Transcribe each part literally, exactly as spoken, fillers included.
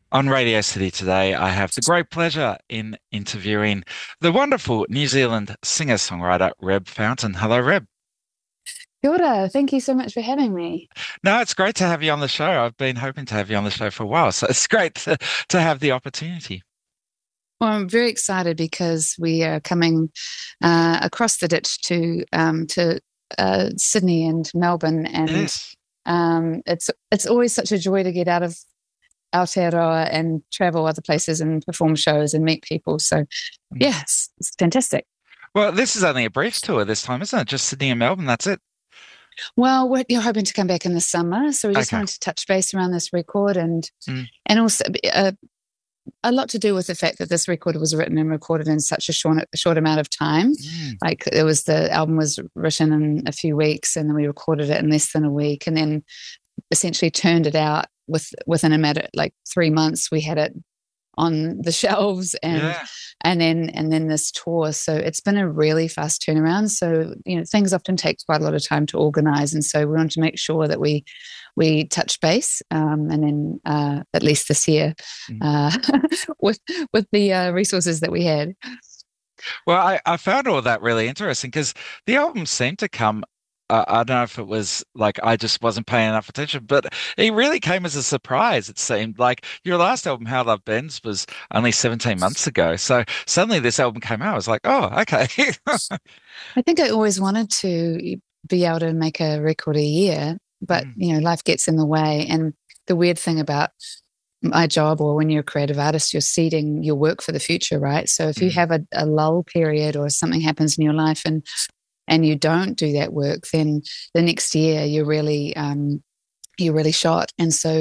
On Radio City today, I have the great pleasure in interviewing the wonderful New Zealand singer-songwriter Reb Fountain. Hello, Reb. Kia ora. Thank you so much for having me. No, it's great to have you on the show. I've been hoping to have you on the show for a while, so it's great to, to have the opportunity. Well, I'm very excited because we are coming uh, across the ditch to um, to uh, Sydney and Melbourne, and Yes. um, it's it's always such a joy to get out of Aotearoa and travel other places and perform shows and meet people. So, Mm. yes, it's fantastic. Well, this is only a brief tour this time, isn't it? Just Sydney and Melbourne, that's it. Well, we're you're hoping to come back in the summer, so we just Okay. wanted to touch base around this record and Mm. and also uh, a lot to do with the fact that this record was written and recorded in such a short, a short amount of time. Mm. Like it was the album was written in a few weeks, and then we recorded it in less than a week, and then essentially turned it out with within a matter like three months. We had it on the shelves, and Yeah. and then and then this tour. So it's been a really fast turnaround. So you know things often take quite a lot of time to organize, and so we wanted to make sure that we we touch base, um, and then uh, at least this year Mm. uh, with with the uh, resources that we had. Well, I, I found all that really interesting because the album seemed to come. Uh, I don't know if it was like I just wasn't paying enough attention, but it really came as a surprise. It seemed like your last album, How Love Bends, was only seventeen months ago. So suddenly this album came out. I was like, oh, okay. I think I always wanted to be able to make a record a year, but Mm, you know life gets in the way. And the weird thing about my job, or when you're a creative artist, you're seeding your work for the future, right? So if you mm, have a, a lull period or something happens in your life and and you don't do that work, then the next year you're really um, you're really shot. And so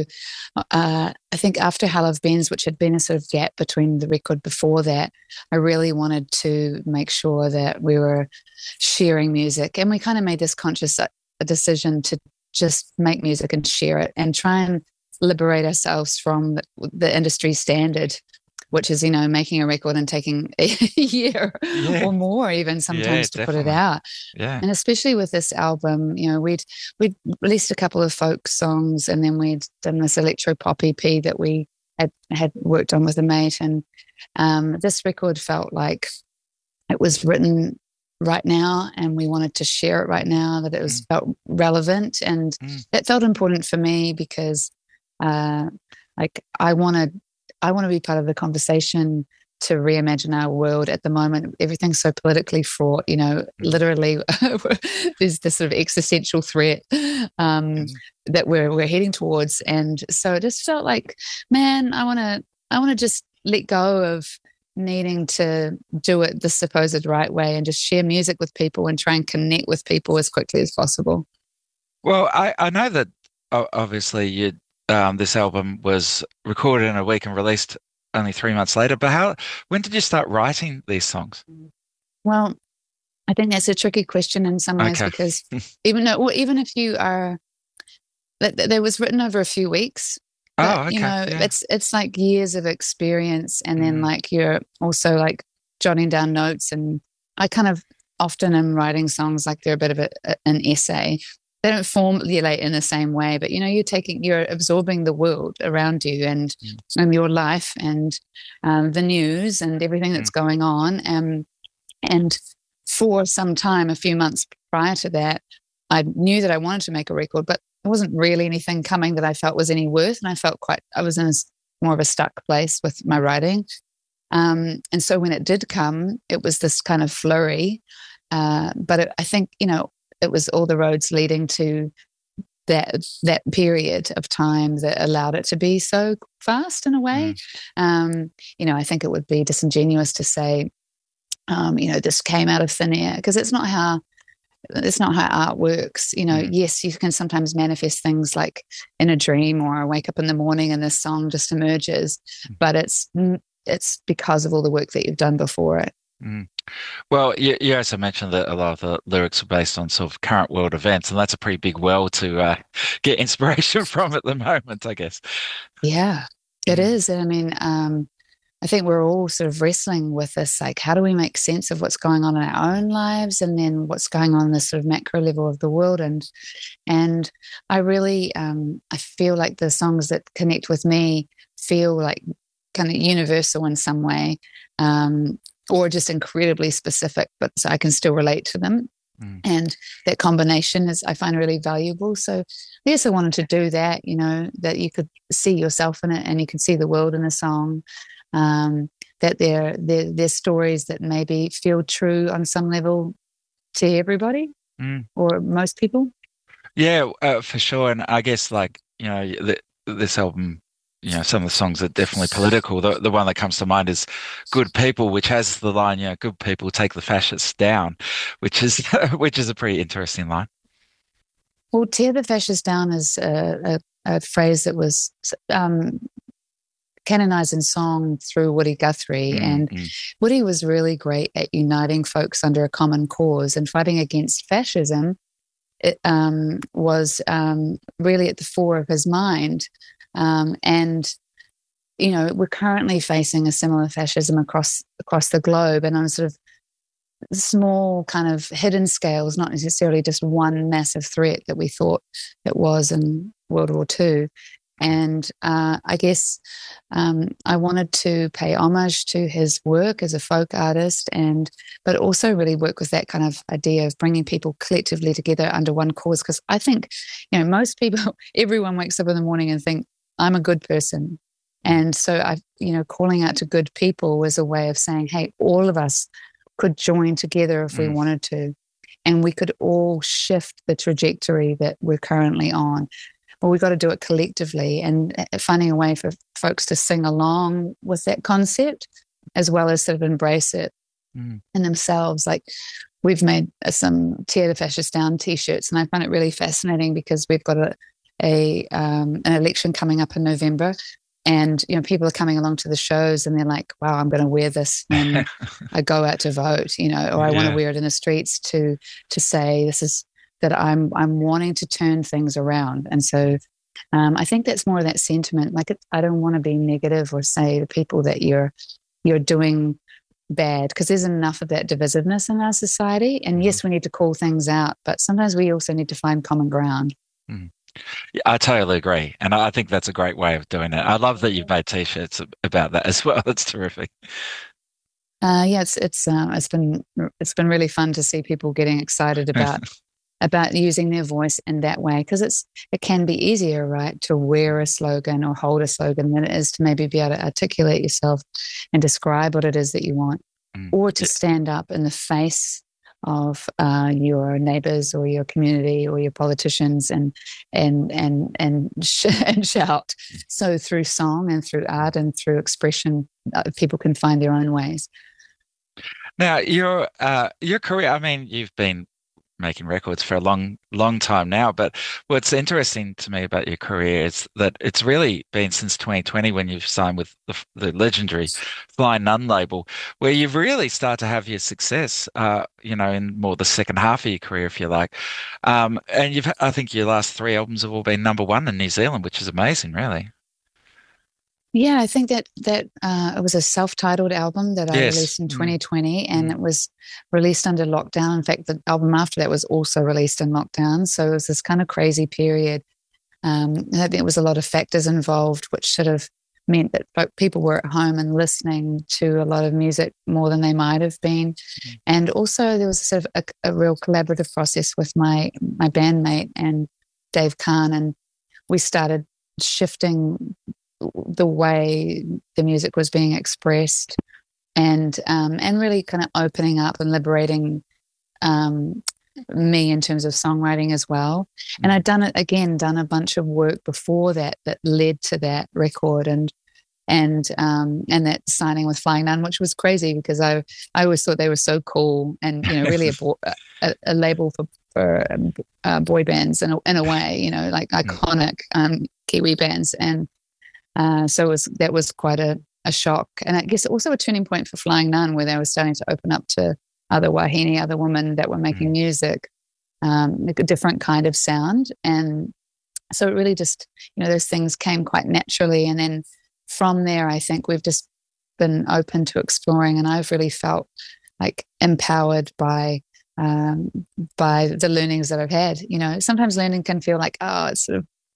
uh, I think after How Love Bends, which had been a sort of gap between the record before that, I really wanted to make sure that we were sharing music, and we kind of made this conscious uh, decision to just make music and share it and try and liberate ourselves from the, the industry standard, which is, you know, making a record and taking a year yeah, or more, even yeah, sometimes to put it definitely. out. Yeah. And especially with this album, you know, we'd we'd released a couple of folk songs, and then we'd done this electro pop E P that we had had worked on with a mate. And um, this record felt like it was written right now, and we wanted to share it right now. That it was Mm, felt relevant, and mm, that felt important for me because, uh, like, I want to I want to be part of the conversation to reimagine our world. At the moment, everything's so politically fraught. You know, mm, literally, there's this sort of existential threat um, mm. that we're we're heading towards, and so it just felt like, man, I want to I want to just let go of needing to do it the supposed right way and just share music with people and try and connect with people as quickly as possible. Well, I, I know that o- obviously you um, this album was recorded in a week and released only three months later, but how when did you start writing these songs? Well, I think that's a tricky question in some ways Okay. because even though, well, even if you are, that that was written over a few weeks, but Oh, you okay. know, Yeah. it's it's like years of experience, and then Mm, like you're also like jotting down notes, and I kind of often am writing songs like they're a bit of a, a- an essay. They don't formulate in the same way, but you know, you're taking, you're absorbing the world around you, and mm, and your life, and um, the news, and everything mm, that's going on, and and for some time, a few months prior to that, I knew that I wanted to make a record, but there wasn't really anything coming that I felt was any worth. And I felt quite, I was in a more of a stuck place with my writing. Um, and so when it did come, it was this kind of flurry. Uh, but it, I think, you know, it was all the roads leading to that that period of time that allowed it to be so fast in a way. mm, Um, you know, I think it would be disingenuous to say, um, you know, this came out of thin air, because it's not how it's not how art works. You know, mm, yes, you can sometimes manifest things like in a dream, or I wake up in the morning and this song just emerges, mm, but it's it's because of all the work that you've done before it. mm. Well, you, you also mentioned that a lot of the lyrics are based on sort of current world events, and that's a pretty big well to uh, get inspiration from at the moment, I guess. Yeah, it Mm, is. And I mean, um, I think we're all sort of wrestling with this, like, how do we make sense of what's going on in our own lives, and then what's going on in this sort of macro level of the world. And and I really, um, I feel like the songs that connect with me feel like kind of universal in some way, um, or just incredibly specific, but so I can still relate to them. Mm. And that combination is, I find, really valuable. So yes, I wanted to do that, you know, that you could see yourself in it and you could see the world in a song, um, that they're, they're, they're stories that maybe feel true on some level to everybody mm. or most people. Yeah, uh, for sure. And I guess, like, you know, the, this album, you know, some of the songs are definitely political. The the one that comes to mind is "Good People," which has the line, you know, "Good people take the fascists down," which is which is a pretty interesting line. Well, "Tear the fascists down" is a, a, a phrase that was um, canonized in song through Woody Guthrie, mm-hmm. and Woody was really great at uniting folks under a common cause, and fighting against fascism. It um, was um, really at the fore of his mind. Um, and, you know, we're currently facing a similar fascism across across the globe, and on a sort of small kind of hidden scales, not necessarily just one massive threat that we thought it was in World War Two. And uh, I guess um, I wanted to pay homage to his work as a folk artist, and but also really work with that kind of idea of bringing people collectively together under one cause. Because I think, you know, most people, everyone wakes up in the morning and think, I'm a good person. And so I, you know, calling out to good people was a way of saying, hey, all of us could join together if mm. we wanted to, and we could all shift the trajectory that we're currently on. But we've got to do it collectively, and finding a way for folks to sing along with that concept as well as sort of embrace it mm. in themselves. Like, we've made some Tear the Fascists Down t-shirts, and I find it really fascinating because we've got a a um, an election coming up in November, and you know, people are coming along to the shows and they're like, wow, I'm going to wear this when I go out to vote, you know, or I yeah. want to wear it in the streets to to say this is that I'm I'm wanting to turn things around. And so um, I think that's more of that sentiment. Like, it, I don't want to be negative or say to people that you're you're doing bad, because there's enough of that divisiveness in our society. And yes, we need to call things out, but sometimes we also need to find common ground. Mm. Yeah, I totally agree. And I think that's a great way of doing it. I love that you've made t-shirts about that as well. It's terrific. Uh, yeah, it's it's uh, it's been it's been really fun to see people getting excited about about using their voice in that way, because it's it can be easier, right, to wear a slogan or hold a slogan than it is to maybe be able to articulate yourself and describe what it is that you want, mm, or to yeah. stand up in the face of uh, your neighbors or your community or your politicians and and and and, sh- and shout. So through song and through art and through expression, uh, people can find their own ways. Now, your uh, your career, I mean, you've been making records for a long, long time now. But what's interesting to me about your career is that it's really been since twenty twenty when you've signed with the, the legendary Flying Nun label, where you've really started to have your success, uh, you know, in more the second half of your career, if you like. Um, and you've, I think your last three albums have all been number one in New Zealand, which is amazing, really. Yeah, I think that that uh, it was a self-titled album that I yes. released in twenty twenty, mm. and it was released under lockdown. In fact, the album after that was also released in lockdown. So it was this kind of crazy period. Um, and I think there was a lot of factors involved, which sort of meant that people were at home and listening to a lot of music more than they might have been. Mm. And also there was a sort of a, a real collaborative process with my my bandmate and Dave Kahn, and we started shifting the way the music was being expressed, and um, and really kind of opening up and liberating um, me in terms of songwriting as well. And I'd done it again, done a bunch of work before that that led to that record and and um, and that signing with Flying Nun, which was crazy because I I always thought they were so cool and, you know, really a, bo- a, a label for for um, uh, boy bands in a, in a way, you know, like iconic um, Kiwi bands. And Uh, so it was, that was quite a, a shock. And I guess also a turning point for Flying Nun, where they were starting to open up to other wahine, other women that were making mm. music, um, like a different kind of sound. And so it really just, you know, those things came quite naturally. And then from there, I think we've just been open to exploring. And I've really felt like empowered by um, by the learnings that I've had. You know, sometimes learning can feel like, oh, it's sort of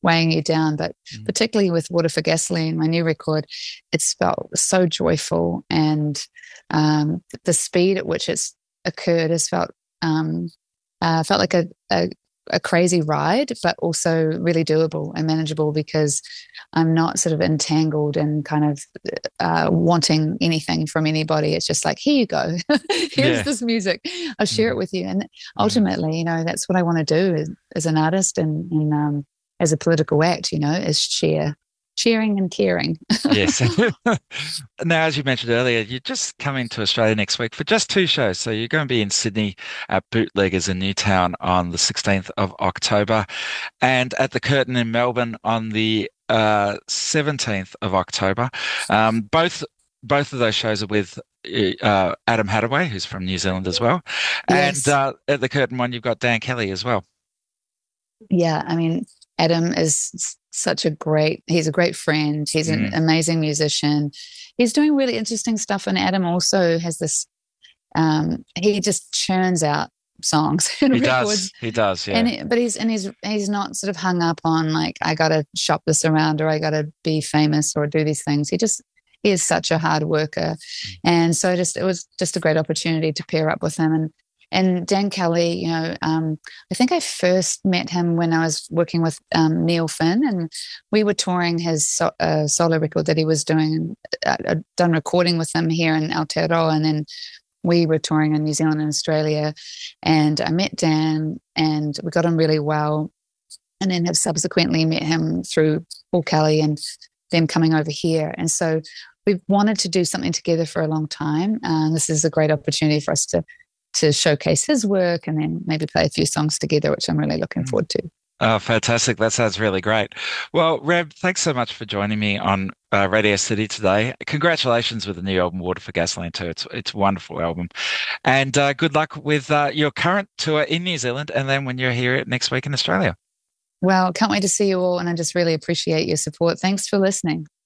weighing you down. But Mm. particularly with Water for Gasoline, my new record, it's felt so joyful, and um, the speed at which it's occurred has felt um, uh, felt like a, a a crazy ride, but also really doable and manageable, because I'm not sort of entangled and kind of uh, wanting anything from anybody. It's just like, here you go. Here's Yeah. this music. I'll share Mm. it with you. And ultimately, you know, that's what I want to do as, as an artist, and, and um, as a political act, you know, is share, sharing and caring. Yes. Now, as you mentioned earlier, you're just coming to Australia next week for just two shows. So you're going to be in Sydney at Bootleggers in Newtown on the sixteenth of October, and at the Curtin in Melbourne on the uh, seventeenth of October. Um, both both of those shows are with uh, Adam Hadaway, who's from New Zealand as well. And Yes. uh, at the Curtin one, you've got Dan Kelly as well. Yeah, I mean, Adam is such a great, he's a great friend. He's an Mm. amazing musician. He's doing really interesting stuff. And Adam also has this, um, he just churns out songs and He records. does. He does. Yeah. And it, but he's and he's he's not sort of hung up on like, I gotta shop this around, or I gotta be famous or do these things. He just he is such a hard worker. And so just it was just a great opportunity to pair up with him. And and Dan Kelly, you know, um, I think I first met him when I was working with um, Neil Finn, and we were touring his so, uh, solo record that he was doing. Uh, I'd done recording with him here in Aotearoa, and then we were touring in New Zealand and Australia. And I met Dan, and we got on really well. And then have subsequently met him through Paul Kelly and them coming over here. And so we've wanted to do something together for a long time. And this is a great opportunity for us to to showcase his work, and then maybe play a few songs together, which I'm really looking forward to. Oh, fantastic. That sounds really great. Well, Reb, thanks so much for joining me on uh, Radio City today. Congratulations with the new album, Water for Gasoline, too. It's it's a wonderful album. And uh, good luck with uh, your current tour in New Zealand, and then when you're here next week in Australia. Well, can't wait to see you all, and I just really appreciate your support. Thanks for listening.